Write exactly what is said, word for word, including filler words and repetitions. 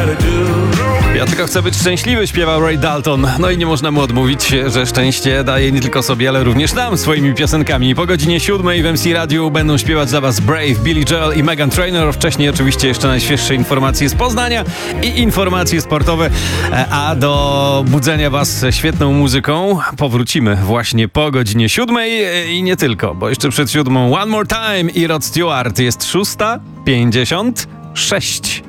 Ja tylko chcę być szczęśliwy, śpiewał Ray Dalton. No i nie można mu odmówić, że szczęście daje nie tylko sobie, ale również nam swoimi piosenkami. Po godzinie siódmej w M C Radiu będą śpiewać za was Brave, Billy Joel i Meghan Trainor. Wcześniej oczywiście jeszcze najświeższe informacje z Poznania i informacje sportowe. A do budzenia was świetną muzyką powrócimy właśnie po godzinie siódmej i nie tylko, bo jeszcze przed siódmą One More Time i Rod Stewart. Jest szósta pięćdziesiąt sześć.